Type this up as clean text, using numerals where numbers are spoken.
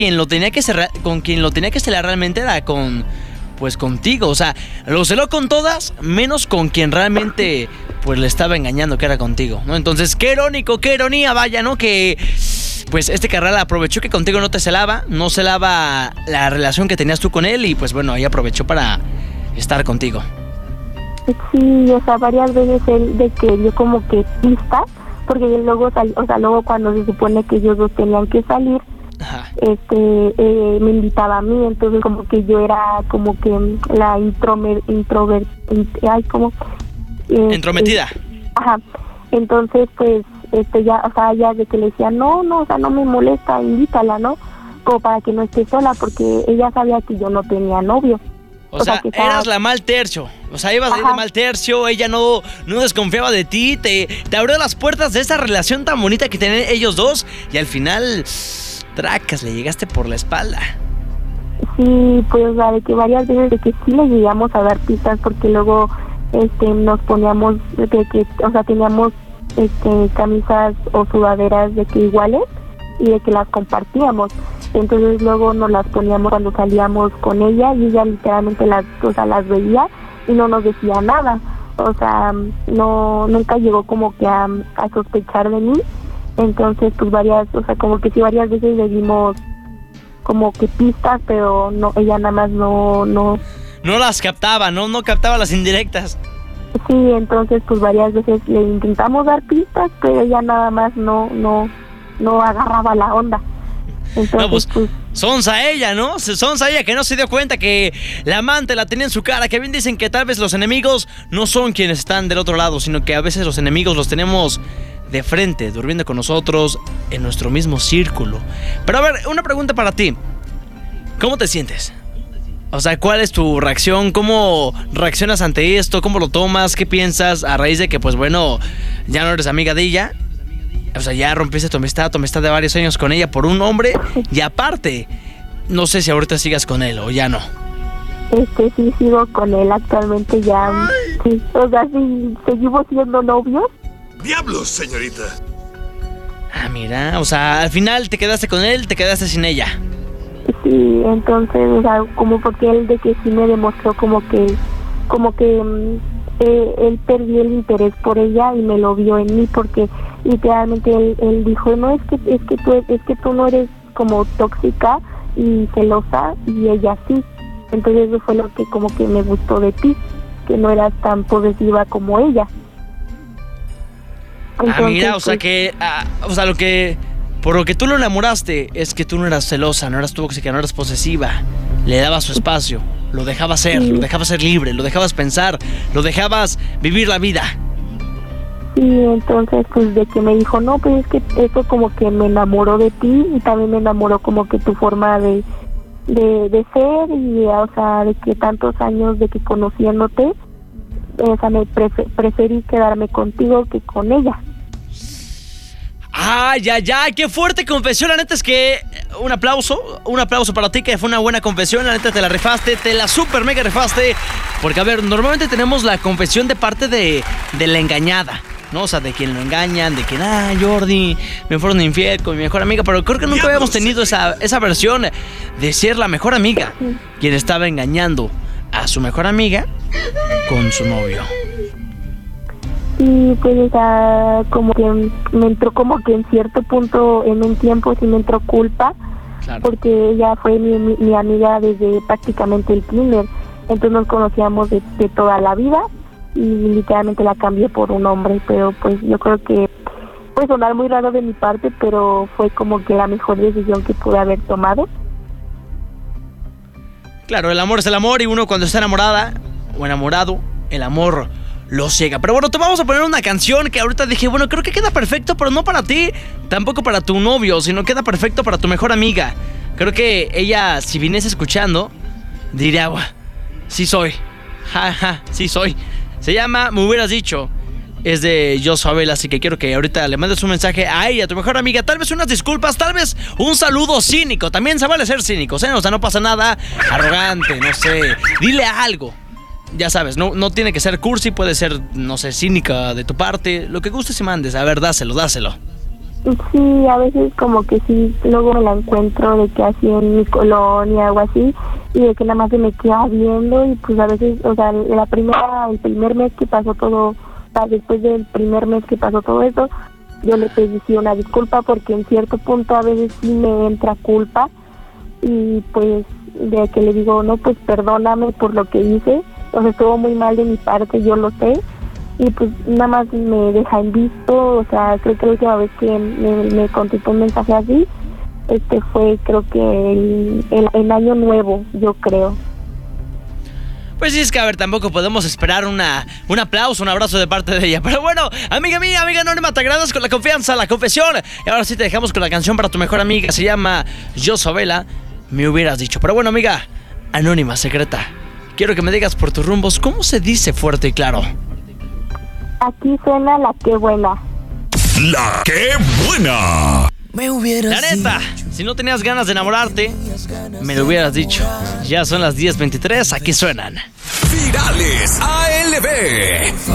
quien lo tenía que cerrar, con quien lo tenía que celar realmente era pues contigo. O sea, lo celó con todas, menos con quien realmente pues le estaba engañando, que era contigo, ¿no? Entonces, qué irónico, qué ironía, vaya, ¿no? Que pues este carnal aprovechó que contigo no te celaba, no celaba la relación que tenías tú con él y pues bueno, ahí aprovechó para estar contigo. Sí, o sea, varias veces él de que dio como que pistas, porque luego luego cuando se supone que ellos dos tenían que salir, me invitaba a mí, entonces como que yo era como que la entrometida. Ajá. Entonces pues ya de que le decía, no, o sea, no me molesta, invítala, ¿no? Como para que no esté sola, porque ella sabía que yo no tenía novio. O sea, eras la mal tercio. O sea, ibas ahí de mal tercio. Ella no desconfiaba de ti. Te abrió las puertas de esa relación tan bonita que tenían ellos dos. Y al final, tracas, le llegaste por la espalda. Sí, pues, o sea, de que varias veces de que sí le llegamos a dar pistas, porque luego nos poníamos, teníamos camisas o sudaderas de que iguales y de que las compartíamos. Entonces luego nos las poníamos cuando salíamos con ella y ella literalmente las veía y no nos decía nada. O sea, nunca llegó como que a sospechar de mí. Entonces pues varias veces le dimos como que pistas, pero no, ella nada más no las captaba, no captaba las indirectas. Sí, entonces pues varias veces le intentamos dar pistas, pero ella nada más no agarraba la onda. Entonces, no, pues sonsa ella, ¿no? Sonsa ella que no se dio cuenta que la amante la tenía en su cara. Que bien dicen que tal vez los enemigos no son quienes están del otro lado, sino que a veces los enemigos los tenemos de frente, durmiendo con nosotros en nuestro mismo círculo. Pero a ver, una pregunta para ti. ¿Cómo te sientes? O sea, ¿cuál es tu reacción? ¿Cómo reaccionas ante esto? ¿Cómo lo tomas? ¿Qué piensas a raíz de que, pues bueno, ya no eres amiga de ella? O sea, ya rompiste tu amistad de varios años con ella por un hombre. Y aparte, no sé si ahorita sigas con él o ya no. Sí, sigo con él actualmente ya. Sí, o sea, sí, seguimos siendo novios. ¡Diablos, señorita! Ah, mira, o sea, al final te quedaste con él, te quedaste sin ella. Sí, entonces, o sea, como porque él de que sí me demostró como que él perdió el interés por ella y me lo vio en mí, porque literalmente él dijo, no, es que tú no eres como tóxica y celosa y ella sí. Entonces eso fue lo que como que me gustó de ti, que no eras tan posesiva como ella. Entonces, mira, o sea que por lo que tú lo enamoraste es que tú no eras celosa, no eras tóxica, no eras posesiva. Le dabas su espacio, lo dejabas ser, lo dejabas ser libre, lo dejabas pensar, lo dejabas vivir la vida. Sí, entonces pues de que me dijo, no, pues es que eso como que me enamoró de ti y también me enamoró como que tu forma de ser y, o sea, de que tantos años de que conociéndote, o sea, me preferí quedarme contigo que con ella. ¡Ay, qué fuerte confesión! La neta es que un aplauso para ti, que fue una buena confesión. La neta te la rifaste, te la super mega rifaste. Porque a ver, normalmente tenemos la confesión de parte de la engañada, ¿no? O sea, de quien lo engañan, de que, Jordi, me fueron infiel con mi mejor amiga. Pero creo que nunca habíamos tenido esa versión de ser la mejor amiga quien estaba engañando a su mejor amiga con su novio. Sí, pues, o sea, como que me entró como que en cierto punto, en un tiempo sí me entró culpa, claro, porque ella fue mi amiga desde prácticamente el kinder, entonces nos conocíamos de toda la vida y literalmente la cambié por un hombre, pero pues yo creo que puede sonar muy raro de mi parte, pero fue como que la mejor decisión que pude haber tomado. Claro, el amor es el amor y uno cuando está enamorada o enamorado, el amor lo ciega. Pero bueno, te vamos a poner una canción que ahorita dije, bueno, creo que queda perfecto, pero no para ti, tampoco para tu novio, sino queda perfecto para tu mejor amiga. Creo que ella, si viniese escuchando, diría, sí soy, sí soy. Se llama Me Hubieras Dicho. Es de Josuabel, así que quiero que ahorita le mandes un mensaje a ella, a tu mejor amiga. Tal vez unas disculpas, tal vez un saludo cínico. También se vale ser cínicos, ¿eh? O sea, no pasa nada arrogante, no sé. Dile algo. Ya sabes, no tiene que ser cursi, puede ser, no sé, cínica de tu parte. Lo que gustes y mandes. A ver, dáselo. Sí, a veces como que sí, luego me la encuentro de que así en mi colonia o así, y de que nada más se me queda viendo, y pues a veces, o sea, el primer mes que pasó todo, o sea, después del primer mes que pasó todo eso, yo le pedí sí una disculpa, porque en cierto punto a veces sí me entra culpa, y pues de que le digo, no, pues perdóname por lo que hice, o sea, estuvo muy mal de mi parte, yo lo sé, y pues nada más me deja en visto. O sea, creo que la última vez que me contestó un mensaje así, fue creo que el año nuevo, yo creo. Pues sí, es que a ver, tampoco podemos esperar un aplauso, un abrazo de parte de ella. Pero bueno, amiga mía, amiga anónima, te agradezco con la confianza, la confesión. Y ahora sí te dejamos con la canción para tu mejor amiga, se llama Yo Sabela, me hubieras dicho. Pero bueno, amiga anónima, secreta, quiero que me digas por tus rumbos, ¿cómo se dice fuerte y claro? Aquí suena la que buena. ¡La que buena! La neta, si no tenías ganas de enamorarte, me lo hubieras dicho. Ya son las 10:23, aquí suenan Virales ALB.